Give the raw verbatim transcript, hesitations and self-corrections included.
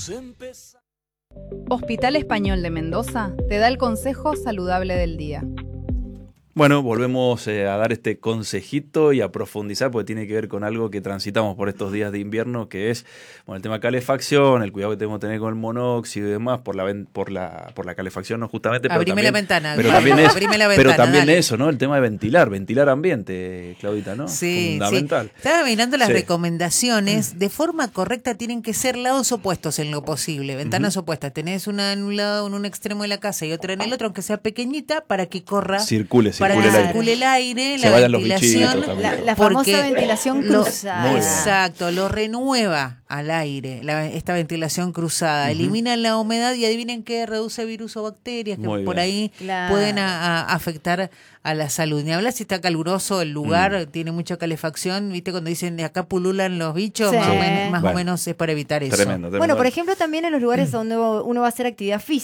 Hospital Español de Mendoza te da el consejo saludable del día. Bueno, volvemos eh, a dar este consejito y a profundizar porque tiene que ver con algo que transitamos por estos días de invierno, que es bueno, el tema calefacción, el cuidado que tenemos que tener con el monóxido y demás por la por la por la calefacción, no justamente, pero Abrime también, la ventana. pero también es, Abrime la pero ventana, también dale. eso, ¿no? El tema de ventilar, ventilar ambiente, Claudita, ¿no? Sí, Fundamental. sí. Estaba mirando las Sí. recomendaciones. De forma correcta tienen que ser lados opuestos en lo posible, ventanas Uh-huh. opuestas. Tenés una en un lado, en un extremo de la casa y otra en el otro, aunque sea pequeñita, para que corra, Circule, para circule que el aire. circule el aire, Se la vayan los ventilación. bichitos también. La, la Porque famosa ventilación lo- cruzada. Muy bien. Exacto, lo renueva al aire, la- esta ventilación cruzada. Ujú. Elimina la humedad y adivinen qué, reduce virus o bacterias que Muy por bien. ahí Claro. pueden a- a afectar a la salud. Ni hablar si está caluroso el lugar, Mm. tiene mucha calefacción, viste cuando dicen de acá pululan los bichos, Sí. más, o, men- más Bueno. o menos es para evitar eso. Tremendo, tremendo. Bueno, por ejemplo, también en los lugares donde uno va a hacer actividad física.